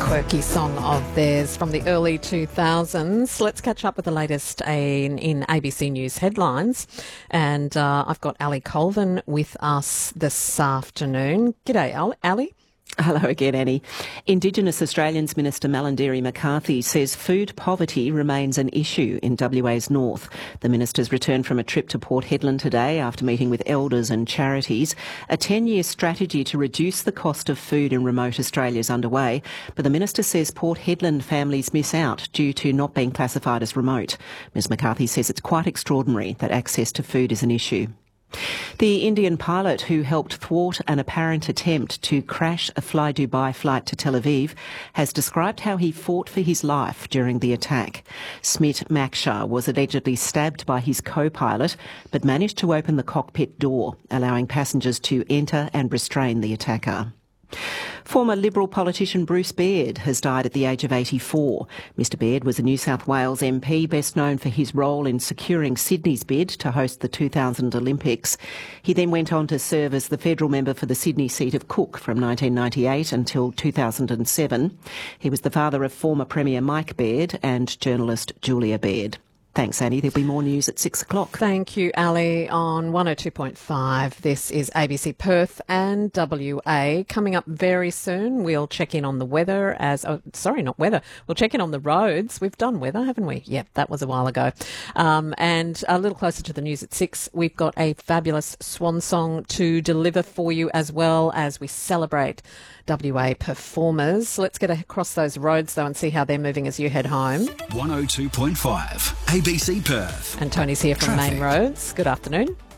quirky song of theirs from the early 2000s. Let's catch up with the latest in ABC News headlines. And I've got Ali Colvin with us this afternoon. G'day, Ali. Hello again, Annie. Indigenous Australians Minister Malarndirri McCarthy says food poverty remains an issue in WA's north. The minister's returned from a trip to Port Hedland today after meeting with elders and charities. A 10-year strategy to reduce the cost of food in remote Australia is underway, but the minister says Port Hedland families miss out due to not being classified as remote. Ms McCarthy says it's quite extraordinary that access to food is an issue. The Indian pilot who helped thwart an apparent attempt to crash a Fly Dubai flight to Tel Aviv has described how he fought for his life during the attack. Smit Makshar was allegedly stabbed by his co-pilot but managed to open the cockpit door, allowing passengers to enter and restrain the attacker. Former Liberal politician Bruce Baird has died at the age of 84. Mr Baird was a New South Wales MP, best known for his role in securing Sydney's bid to host the 2000 Olympics. He then went on to serve as the federal member for the Sydney seat of Cook from 1998 until 2007. He was the father of former Premier Mike Baird and journalist Julia Baird. Thanks, Annie. There'll be more news at 6 o'clock. Thank you, Ali. On 102.5, this is ABC Perth and WA. Coming up very soon, we'll check in on the weather We'll check in on the roads. We've done weather, haven't we? Yep, that was a while ago. And a little closer to the news at 6, we've got a fabulous swan song to deliver for you as well as we celebrate WA performers. Let's get across those roads, though, and see how they're moving as you head home. 102.5 ABC Perth. And Tony's here from Traffic. Main Roads. Good afternoon.